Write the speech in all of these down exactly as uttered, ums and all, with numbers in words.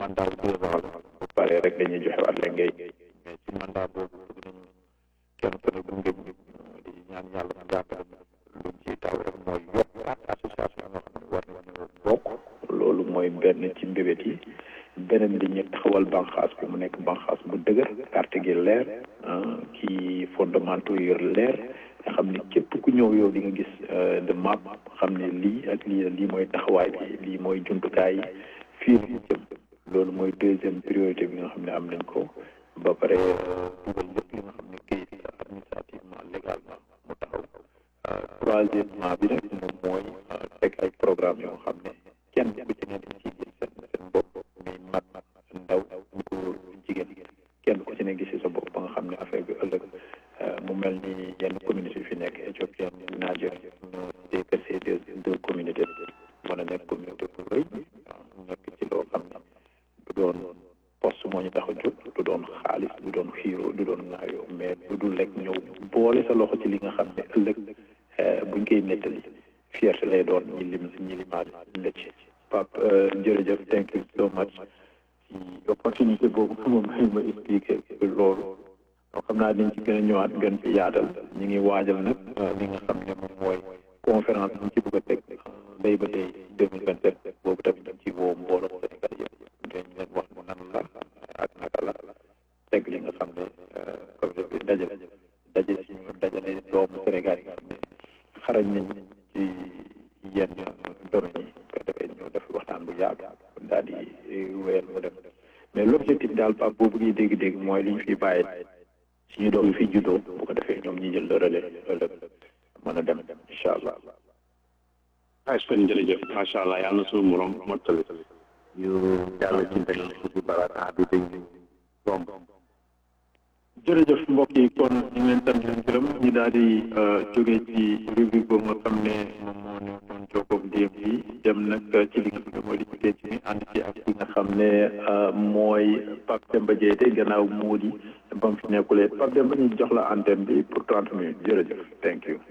mandat wu deux ans la bu paree rek dañuy joxe waat la ngay mais ci mandat boobu bëgg nañu kenn ku ne gunge ñu di ñaan yàlla mu jàppale lu ci taw rek mooy yokkaat association yoo xam ne war nañu bokk loolu mooy benn ci mbébét yi beneen bi ñu taxawal banqaas bi mu nekk banqaas bu dëgër carte gi leer ci fondamentaux yu leer nga xam ne képp ku ñëw yow di nga gis de map xam ne lii ak lii lii mooy taxawaay bi lii mooy jumtukaay yi fii ñu jëm loolu mooy deuxième priorité bi nga xam ne am nañ ko ba pare dugal lépp li nga xam ne kayit la administrativement légalement mu taxaw troisièmement bi nag moom mooy teg ay programme yoo xam ne kenn ku ci ne dañ ciy gis seen seen bopp muy mag ndaw góor jigéen kenn ku ci ne gis sa bopp ba nga xam ne affaire bi ëllëg mu mel ni yenn communauté fi nekk éthiopienne Niger ñoo dépercé deux deux communautés mën a nekk communauté bu rëy nekk ci loo xam ne du doon poste moo ñu tax a jóg du doon xaalis du doon xiiroo du doon naayoo mais du dul rek ñëw boole sa loxo ci li nga xam ne ëllëg buñ koy nettali fierté lay doon ñi lim ñi limaat la ci Pape jërëjëf thank you so much ci opportunité boobu moom ma expliqué loolu donc xam naa dañ ci gën a ñëwaat gën fi yaatal ñu ngi waajal nag li nga xam ne moom mooy conférence bi ñu ci bëgg a teg day ba tey deux mille vingt sept boobu tamit dañ ci woo mbooloo Sénégal yëpp dañ leen wax mu nan la ak naka la teg li nga xam ne projet bi dajale dajale si ñu dajale doomu Sénégal yi nga xam ne xarañ nañ ci yenn domaines yi ko defee ñu def waxtaan bu yaatu daal di wéyal mu dem mais l'objectif daal Pape boobu ngi dégg-dégg mooy li ñu fi bàyyi suñu doom yi fi juddoo bu ko defee ñoom ñi jël le relais ëllëg mën a dem incha allah. ay sëñ jërëjëf macha allah yàlla na suñu morom mottali ñu jàll ci beneen ci baraka bi dañ romb. jërëjëf mbokk yi kon ñu ngi leen sant leen gërëm ñu daal di jóge ci rubrique boobu nga xam ne moom moo ne doon jokkoog démb bi dem nag ci li nga xam ne mooy li ci penc mi ànd ci ak ki nga xam ne mooy Pape Demba Diété gannaaw moo di ba mu fi nekkulee Pape Demba ñu jox la antenne bi pour trente minutes jërëjëf thank you.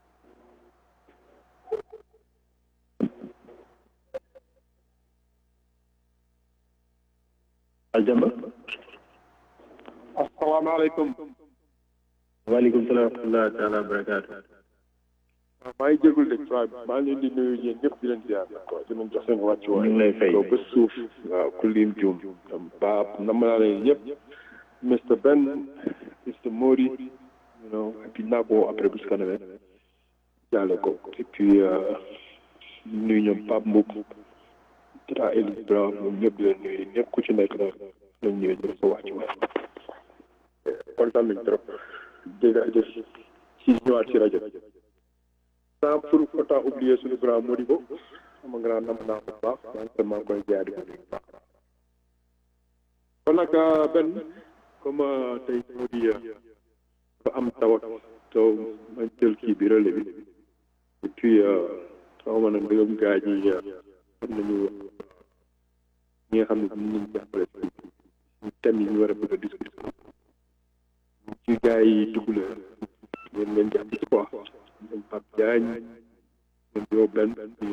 Demba. asalaamaaleykum. waaleykum salaam wa rahmatulah taala wa barakaatu. maa ngi jégalu de waaye maa ngi leen di nuyu yéen ñëpp di leen ziar quoi di leen jox seen wàccuwaay. ñu ngi lay fay kaw ba suuf. waaw ku lim juum. Pape nam naa leen ñëpp. mister Ben, mister Mori, you know, et puis naa ko après bu si kanamee jàlle ko et puis nuyu ñoom Pape Mboup Tata Elise Brown ñoom ñëpp di leen nuyu ñëpp ku ci nekk nag ñoom ñëwee ñu sa wàccuwaay. kontaan nañ trop dégg nga def ci ñëwaat ci rajo sans pour autant oublier suñu grand Modibo sama grand nam naa bu baax man maa ngi koy jaay di ko bu baax kon nag benn comme tey moo di dafa am tawat taw ma jël kii bi relais bi et puis xaw ma nag ndëgam gaa ñi xam nañu ñi nga xam ne ñu ngi jàppale ci thème yi ñu war a bëgg a discuter ci gars yi dugg la ngeen leen jàpp ci quoi ñoom Pape Diagne ñoom yow benn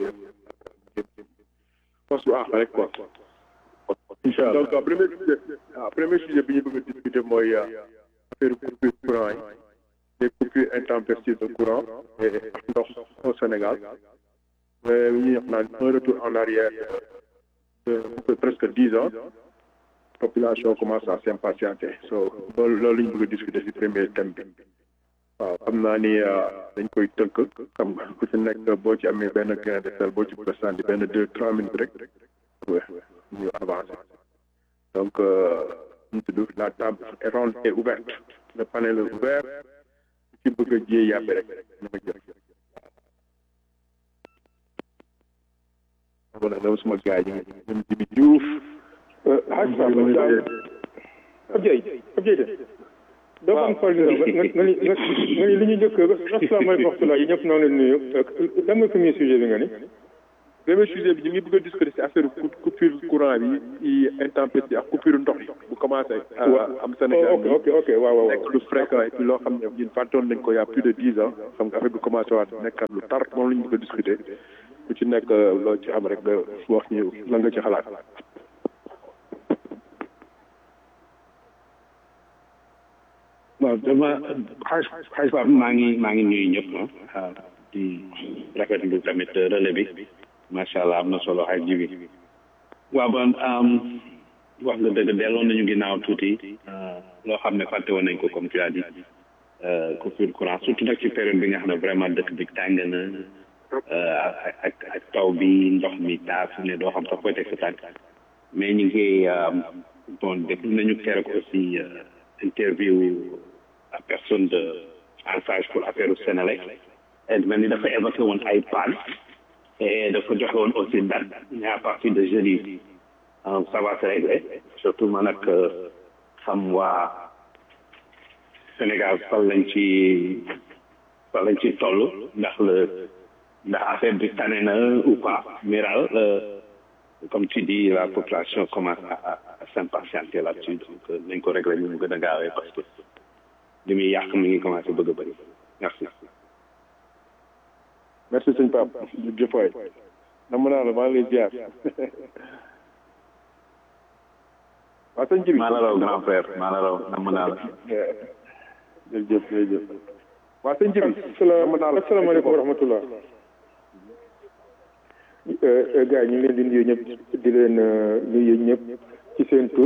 force bu àq rek quoi. incha allah donc premier sujet ah premier sujet bi ñu bëgg a discuter mooy affaire coupure courant yi les coupures intempestives de courant et ndox au Sénégal mais ñuy wax naan un retour en arrière de presque dix ans. population commence à s'impatienter so loolu loolu la ñu bëgg a discuter ci premier thème bi waaw xam naa ni dañ koy tënk xam nga ku ci nekk boo ci amee benn grain de sel boo ci bëgg a sànni benn deux trois minutes rek ñu avancer donc ñu tudd la table ronde est ouverte le panel est ouvert ku ci bëgg a jiyee yàbbi rek na ma jël voilà dama suma gars yi ñoom Jibi Diouf xaaj Samba Ndiaye Abdiaye Abdiaye doo ko am xool nga nga ni nga ni li ñu njëkk asalaamaaleykum waxtulaa yi ñëpp noo leen nuyu lan mooy premier sujet bi nga ni premier sujet bi ñu ngi bëgg a discuter ci affaire coupure courant bi yi intempestive ak coupure ndox yi bu commencé am Sénégal ok ok ok waaw waaw nekk lu fréquent et puis loo xam ne ñun fàttoon nañ ko y a plus de dix ans xam nga affaire bi commencé waat nekkat lu tar moom la ñu bëgg a discuter ku ci nekk loo ci am rek nga wax ñu lan nga ci xalaat waaw dama xaaj xaaj Pape maa ngi maa ngi nuyu ñëpp ah di rafetlu tamit relais bi macha allah am na solo xaaj ji bi waaw bon wax nga dëgg delloon nañu ginnaaw tuuti loo xam ne fàtte woon nañ ko comme tu as dit coupure courant surtout nag ci période bi nga xam ne vraiment dëkk bi tàng na ak ak taw bi ndox mi taa fi ne doo xam sax koy teg sa tànk mais ñu ngi bon déglu nañu keroog aussi interview la personne de en charge pour affaire u Sénélec et mel ni dafa évoqué woon ay panne et dafa joxe woon aussi date mais à partir de jeudi ça va se régler surtout man nag xam waa Sénégal fan lañ ci fan lañ ci toll ndax le ndax affaire bi tane na ou pas mais daal comme tu dis la population commence à à s'impatienter là-dessus donc nañ ko régler ñu mu gën a gaawee parce que li muy yàq mi ngi commencé bëgg a bëri merci. merci sëñ Pape jërëjëf waay nam naa la maa ngi lay ziar waaw sëñ Jibi maa la raw grand frère maa la raw nam naa la. jërëjëf jërëjëf waaw sëñ Jibi asalaamaaleykum wa rahmatullah gars yi ñu ngi leen di nuyu ñëpp di leen nuyu ñëpp ci seen tur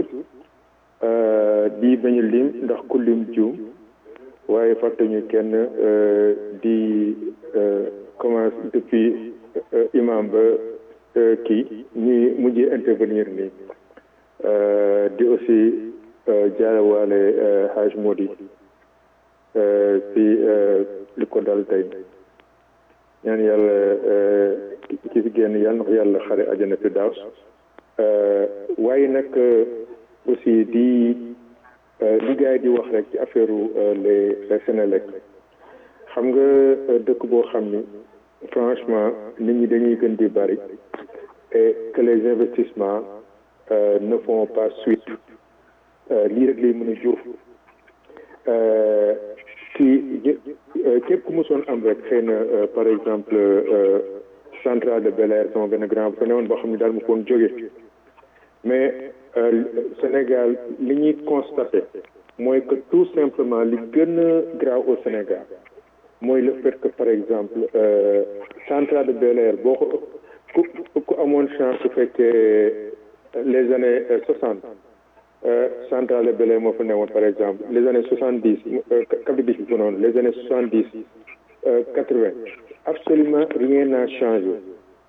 di bañ a lim ndax ku lim juum waaye fàttuñu kenn di commence depuis imam ba kii ñuy mujjee intervenir nii di aussi jaarawaale Haj Modi si li ko dal tey ñaan yàlla ki fi génn yàlla na ko yàlla xare àjjana fi daaw waaye nag aussi di li gars yi di wax rek ci affaire les les Sénélec xam nga dëkk boo xam ni franchement nit ñi dañuy gën di bari et que les investissements ne font pas suite lii rek lay mën a jur kii képp ku mosoon am rek xëy na par exemple centrale de Bel Air sama benn grand bu fa newoon boo xam ne daal mu foon jóge mais Sénégal li ñuy constaté mooy que tout simplement li gën a grave au Sénégal mooy le fait que par exemple centrale de Bel Air boo ko ku ku amoon chance su fekkee les années soixante centrale de Bel Air moo fa newoon par exemple les années soixante dix Cap bi fa noonu les années soixante dix quatre vingt absolument rien n'a changé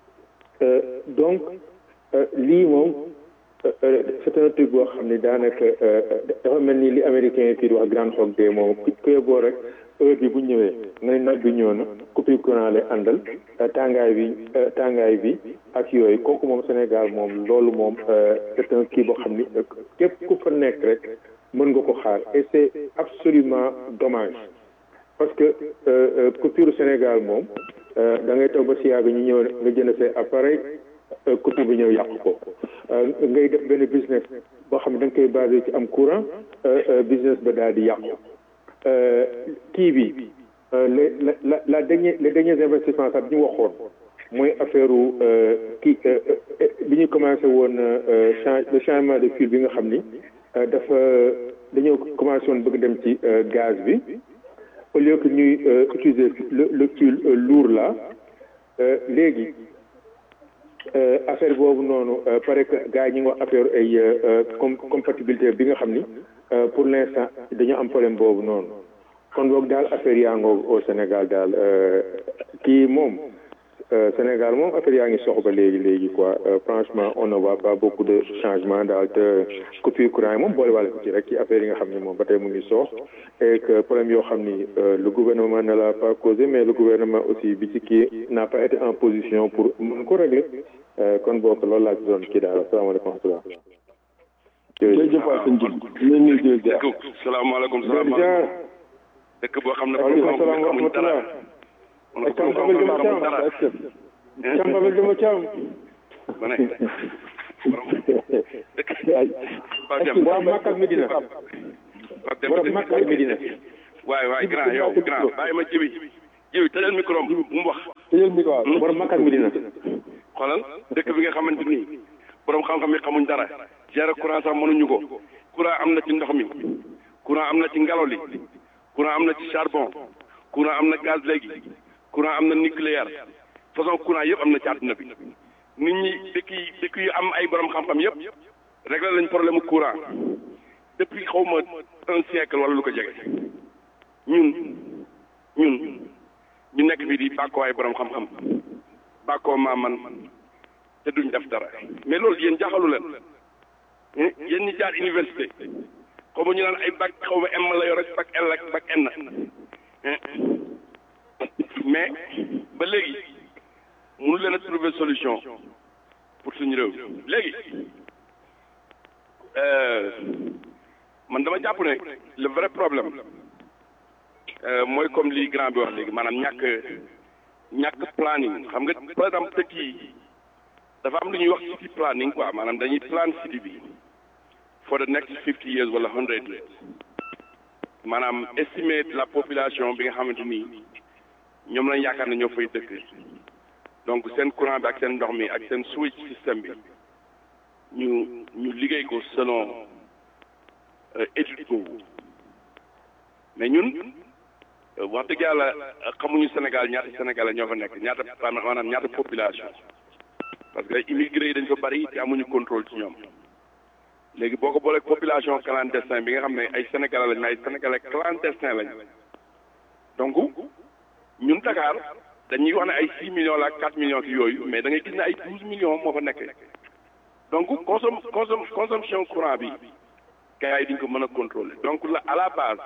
donc lii moom c'est un truc boo xam ne daanaka dafa mel ni li américain yi fii di wax Grand Hog Day moom ku yeboo rek heure bi bu ñëwee nga ne naaj bi ñëw na coupure courant lay àndal tàngaay bi tàngaay bi ak yooyu kooku moom Sénégal moom loolu moom c'est un kii boo xam ni képp ku fa nekk rek mën nga ko xaar et c'est absolument dommage parce que coupure Sénégal moom da ngay toog ba si yàgg ñu ñëw nga jënd say appareil coupure bi ñëw yàq ko ngay def benn business boo xam ne da nga koy basé ci am courant business ba daal di yàqu kii bi les la la dernier les derniers investissements sax bi ñu waxoon mooy affaire kii bi ñu commencé woon change le changement de fuel bi nga xam ni dafa dañoo commencé woon bëgg dem ci gaz bi au lieu que ñuy utiliser le le fuel lourd là léegi affaire boobu noonu pare que gars yi ñu ngi wax affaire ay compatibilité bi nga xam ni pour l'instant dañu am problème boobu noonu kon boog daal affaire yaa ngoog au Sénégal daal kii moom Sénégal moom affaire yaa ngi sox ba léegi léegi quoi franchement on ne voit pas beaucoup de changement daal te coupure courant yi moom boole wàlle ko ci rek ci affaire yi nga xam ni moom ba tey mu ngi sox et que problème yoo xam ni le gouvernement ne l'a pas causé mais le gouvernement aussi bi ci kii n'a pas été en position pour mën ko régler kon bokk loolu laa ci doon kii daal asalaamaaleykum wa rahmatulah. jërëjëf waay sëñ Diouf ñu ngi nuyu jërëjëf. salaamaaleykum salaamaaleykum. dëkk boo xam ne waaleykum salaam wa rahmatulah. ak Cambabel dama caam Cambabel dama caam. ma ne. borom Makka ak Medina. borom Makka ak Medina. waay waay grand yow grand bàyyi ma jibi jibi tëjal micro bu mu wax. tëjal micro borom Makka ak Medina. xoolal dëkk bi nga xamante ni borom xam-xam yi xamuñ dara gérer courant sax mënuñu ko courant am na ci ndox mi courant am na ci ngelaw li courant am na ci charbon courant am na gaz léegi courant am na nucléaire façon courant yëpp am na ci àdduna bi nit ñi dëkk yi dëkk yu am ay borom xam-xam yëpp réglé lañ problème mu courant depuis xaw ma un siècle wala lu ko jege ñun ñun ñu nekk fii di bàkkoo ay borom xam-xam bàkkoo maa man te duñ def dara mais loolu yéen jaaxalu leen yéen ñi jaar université xaw ma ñu naan ay bac xaw ma M la yor ak bac L ak bac N mais ba léegi mënu leen a trouver solution pour suñu réew léegi man dama jàpp ne le vrai problème mooy comme li grand bi wax léegi maanaam ñàkk ñàkk planning xam nga par exemple dëkk yi dafa am lu ñuy wax city planning quoi maanaam dañuy plan city bi for the next fifty years wala hundred years maanaam estimer la population bi nga xamante ni ñoom lañ yaakaar ne ñoo fay dëkk donc seen courant bi ak seen ndox mi ak seen switch système bi ñu ñu liggéey ko selon étude boobu mais ñun wax dëgg yàlla xamuñu Sénégal ñaata Sénégalais ñoo fa nekk ñaata maanaam ñaata population parce que immigré yi dañ ko bari te amuñu contrôle ci ñoom léegi boo ko booleeg population clandestin bi nga xam ne ay Sénégalais lañ mais ay Sénégalais clandestin lañ donc ñun Dakar dañuy wax ne ay six millions la ak quatre millions ki yooyu mais da ngay gis ne ay douze millions moo fa nekk donc consom consom consommation courant bi gars yi duñ ko mën a contrôler donc la à la base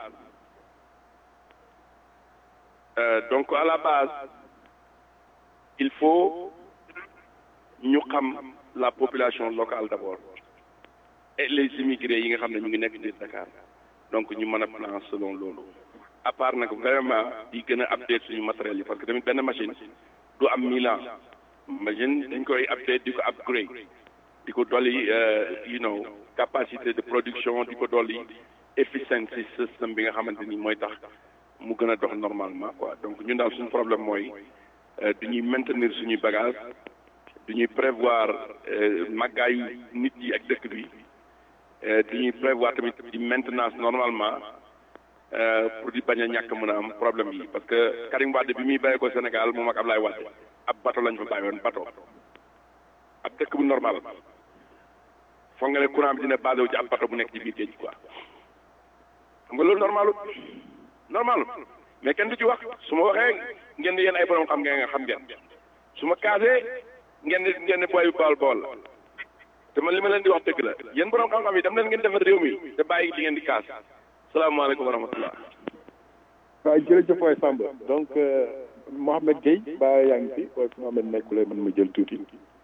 euh, donc à la base il faut ñu xam la population locale d'abord et les immigrés yi nga xam ne ñu ngi nekk biir Dakar donc ñu mën a plan selon loolu à part nag vraiment di gën a update suñu matériel yi parce que tamit benn machine du am mille ans machine dañ koy update di ko upgrade di ko dolli you know capacité de production di ko dolli efficiency système bi nga xamante ni mooy tax mu gën a dox normalement quoi donc ñun daal suñu problème mooy du ñuy maintenir suñuy bagage du ñuy prévoir màggaayu nit yi ak dëkk bi du ñuy prévoir tamit di maintenance normalement pour di bañ a ñàkk mën a am problème yi parce que Karim Wade bi muy bàyyi ko Sénégal moom ak Ablaye Wade ab bato lañ fa bàyyi woon bato ab dëkk bu normal foog nga ne courant bi dina basé wu ci ab bato bu nekk ci biir géej quoi xam nga loolu normalu normalu mais kenn du ci wax su ma waxee ngeen di yéen ay borom xam ngeen nga xam ngeen su ma kaasee ngeen di ngeen di booy bool bool la te man li ma leen di wax dëgg la yéen borom xam-xam yi dem leen ngeen defar réew mi te bàyyi li ngeen di kaas salaamaaleykum wa rahmatullah. waaw jërëjëf waay Samba donc Mohamed Gueye ba yaa ngi fi waaye Mohamed nekkulee man ma jël tuuti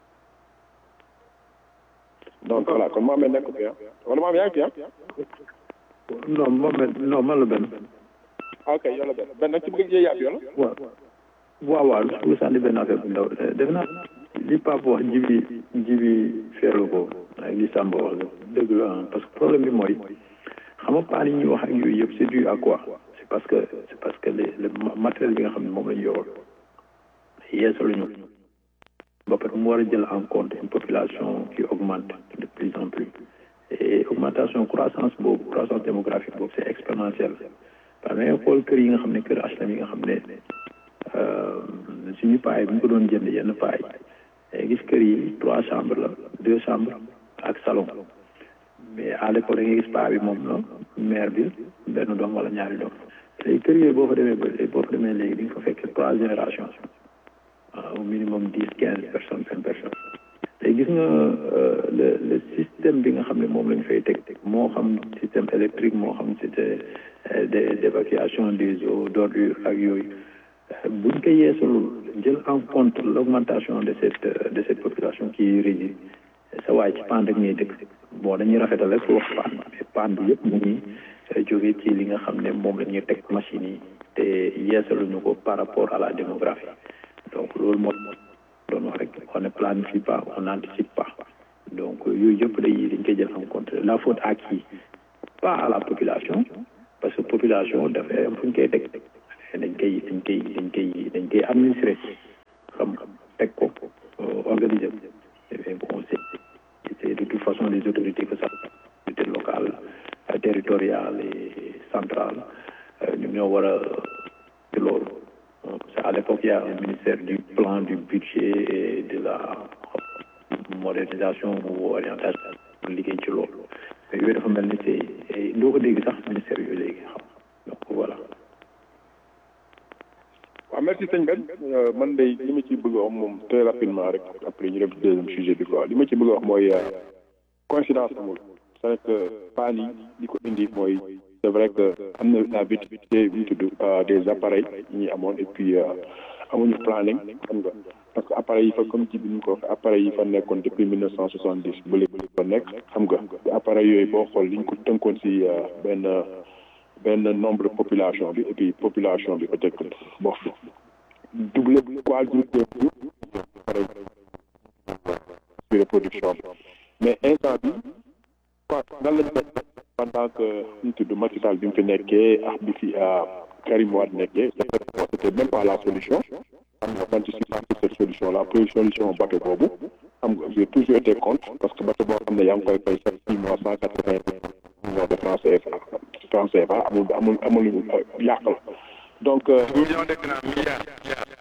donc voilà kon Mohamed nekku fi ah wala Mohamed yaa ngi fi ah. non Mohamed non man la benn. ok yow la benn benn nag ci bëgg yàpp yow la. waaw waaw waaw pour sànni benn affaire bu ndaw def naa li Pape wax jibi jibi feelu ko ak li Samba wax dëgg la parce que problème bi mooy xam nga paan yi ñuy wax ak yooyu yëpp c'est dû à quoi c'est parce que c'est parce que les le matériel bi nga xam ne moom la ñu yoroon yeesaluñu ba pare mu war a jël en compte une population qui augmente de plus en plus et augmentation croissance boobu croissance démographique boobu c'est exponentiel parce que nga xool kër yi nga xam ne kër H L M yi nga xam ne suñu paay bu ñu ko doon jënd yenn paay gis kër yi trois chambres la deux chambres ak salon mais à l'époque da ngay gis paa bi moom la mère bi benn doom wala ñaari doom léegi kër yooyu boo fa demee ba boo fa demee léegi di nga fa fekk trois générations au minimum dix quinze personnes vingt personnes léegi gis nga le le système bi nga xam ne moom la ñu fay teg moo xam système électrique moo xam système d'évacuation des eaux d'ordures ak yooyu buñ ko yeesalul jël en compte l'augmentation de cette de cette population qui réside sa waay ci paan rek ngay dëkk bon dañuy rafetal rek wax paan mais paan bi yëpp mu ngi jóge ci li nga xam ne moom la ñuy teg machines yi te yeesaluñu ko par rapport à la démographie donc loolu moo doon wax rek on ne planifie pas on n'anticipe pas donc yooyu yëpp day dañ koy jël en compte la faute à qui pas à la population parce que population dafay am fu ñu koy teg dañ koy dañ koy dañ koy dañ koy administrer xam teg ko organiser bon c'est de toute façon les autorités que ça autorités locales territoriales et centrales ñoom ñoo ministère du plan, du budget et de la modernisation ou orientation pour liggéey ci loolu mais yooyu dafa mel ni c'est doo ko dégg sax ministère yooyu léegi xam donc voilà. waaw merci sëñ Ben man de li ma ci bëgg a wax moom très rapidement rek après ñu def deuxième sujet bi quoi li ma ci bëgg a wax mooy coïncidence amul c'est que paan yi li ko indi mooy c'est vrai que am na la vitalité bu ñu tudd des appareils yi ñuy amoon et puis amuñu planning xam nga parce que appareils yi fa comme ci bi ñu ko waxee appareils yi fa nekkoon depuis mille neuf cent soixante dix ba léegi fa nekk xam nga te appareils yooyu boo xool liñ ko tënkoon si benn benn nombre de population bi et puis population bi peut-être bon double quadruplé sur reproduction bi mais instant bi quoi nan lañ def pendant que ñu tudd Macky Sall bi mu fi nekkee ak bi fi Karim Wade nekkee c'était même pas la solution xam nga man ci si cette solution là pour solution bateau boobu xam nga j'ai toujours été contre parce que bateau boo xam ne yaa ngi koy fay chaque six mois cent quatre-vingts millions de francs C F A francs C F A amul amul amul yàq la donc. million de grammes milliards.